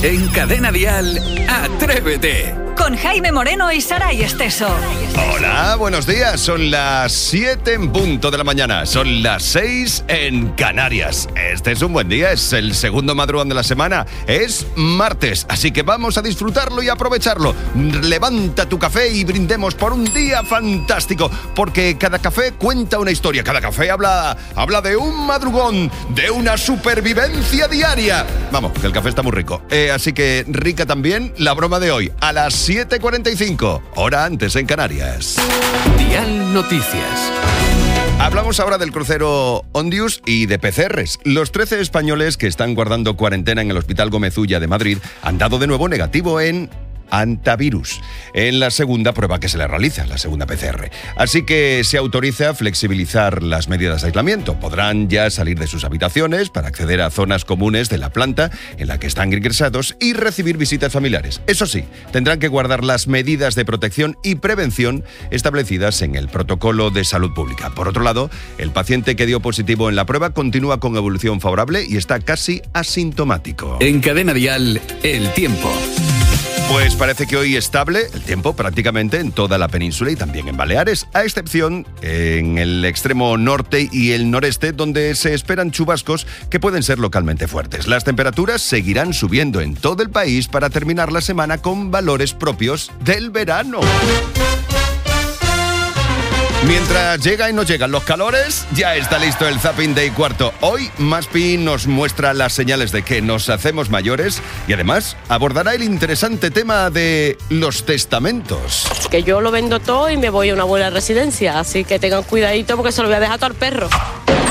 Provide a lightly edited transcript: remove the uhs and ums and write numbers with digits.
En Cadena Dial, Atrévete. Con Jaime Moreno y Saray Esteso. Hola, buenos días. Son las 7 en punto de la mañana. Son las 6 en Canarias. Este es un buen día, es el segundo madrugón de la semana. Es martes, así que vamos a disfrutarlo y aprovecharlo. Levanta tu café y brindemos por un día fantástico, porque cada café cuenta una historia. Cada café habla de un madrugón, de una supervivencia diaria. Vamos, que el café está muy rico. Así que rica también la broma de hoy, a las 7:45, hora antes en Canarias. Dial Noticias. Hablamos ahora del crucero Ondius y de PCRs. Los 13 españoles que están guardando cuarentena en el Hospital Gómez Ulla de Madrid han dado de nuevo negativo en antivirus en la segunda prueba que se le realiza, la segunda PCR. Así que se autoriza a flexibilizar las medidas de aislamiento. Podrán ya salir de sus habitaciones para acceder a zonas comunes de la planta en la que están ingresados y recibir visitas familiares. Eso sí, tendrán que guardar las medidas de protección y prevención establecidas en el protocolo de salud pública. Por otro lado, el paciente que dio positivo en la prueba continúa con evolución favorable y está casi asintomático. En Cadena Dial, el tiempo. Pues parece que hoy estable el tiempo prácticamente en toda la península y también en Baleares, a excepción en el extremo norte y el noreste, donde se esperan chubascos que pueden ser localmente fuertes. Las temperaturas seguirán subiendo en todo el país para terminar la semana con valores propios del verano. Mientras llega y no llegan los calores, ya está listo el Zapping de cuarto. Hoy, Maspi nos muestra las señales de que nos hacemos mayores y además abordará el interesante tema de los testamentos. Que yo lo vendo todo y me voy a una buena residencia, así que tengan cuidadito porque se lo voy a dejar todo al perro.